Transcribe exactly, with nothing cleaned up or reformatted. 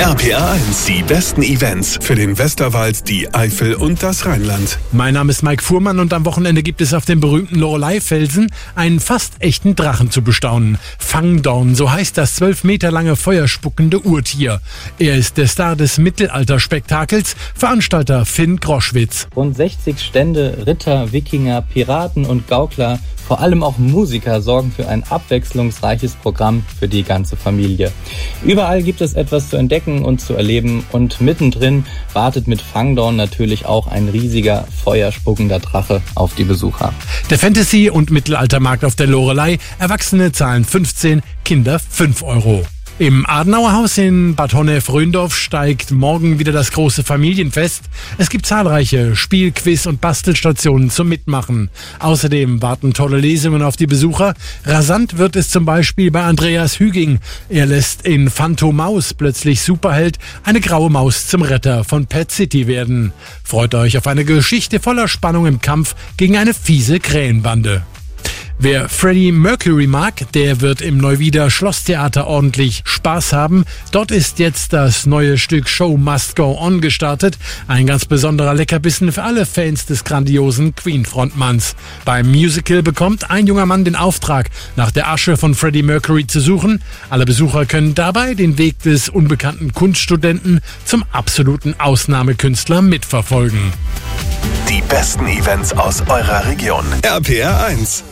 R P R eins, die besten Events für den Westerwald, die Eifel und das Rheinland. Mein Name ist Mike Fuhrmann und am Wochenende gibt es auf dem berühmten Loreley-Felsen einen fast echten Drachen zu bestaunen. Fangdorn, so heißt das zwölf Meter lange feuerspuckende Urtier. Er ist der Star des Mittelalterspektakels, Veranstalter Finn Groschwitz. Rund sechzig Stände, Ritter, Wikinger, Piraten und Gaukler, vor allem auch Musiker, sorgen für ein abwechslungsreiches Programm für die ganze Familie. Überall gibt es etwas zu entdecken und zu erleben und mittendrin wartet mit Fangdorn natürlich auch ein riesiger, feuerspuckender Drache auf die Besucher. Der Fantasy- und Mittelaltermarkt auf der Loreley. Erwachsene zahlen fünfzehn, Kinder fünf Euro. Im Adenauerhaus in Bad Honnef-Röndorf steigt morgen wieder das große Familienfest. Es gibt zahlreiche Spiel-, Quiz- und Bastelstationen zum Mitmachen. Außerdem warten tolle Lesungen auf die Besucher. Rasant wird es zum Beispiel bei Andreas Hüging. Er lässt in Phantomaus plötzlich Superheld eine graue Maus zum Retter von Pet City werden. Freut euch auf eine Geschichte voller Spannung im Kampf gegen eine fiese Krähenbande. Wer Freddie Mercury mag, der wird im Neuwieder Schlosstheater ordentlich Spaß haben. Dort ist jetzt das neue Stück Show Must Go On gestartet. Ein ganz besonderer Leckerbissen für alle Fans des grandiosen Queen-Frontmanns. Beim Musical bekommt ein junger Mann den Auftrag, nach der Asche von Freddie Mercury zu suchen. Alle Besucher können dabei den Weg des unbekannten Kunststudenten zum absoluten Ausnahmekünstler mitverfolgen. Die besten Events aus eurer Region. R P R eins.